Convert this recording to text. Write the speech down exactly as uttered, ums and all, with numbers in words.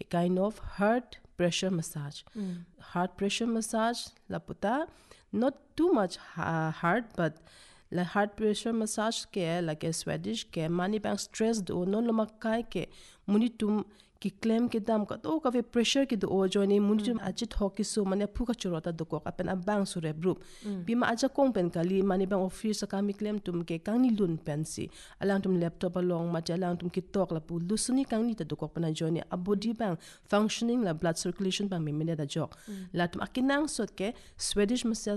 kind of heart pressure massage. Mm. Heart pressure massage la puta not too much uh, hard, but la heart pressure massage ke like a Swedish ke mani bang stress do no lomakai ke munitum ki claim ke dam ka to ka ve pressure ki do o joini munitum achit hoki so mane phuka churota do ko apen abang sure group bima aja kong pen kali mani bang office ka mi claim tum ke kang ni lun pensi alang tum laptop along ma alang tum ki tok la pu lusuni kang ni ta do ko pana joini a body bang functioning la blood circulation bang mi mine da jok la tum akinang sot ke Swedish massage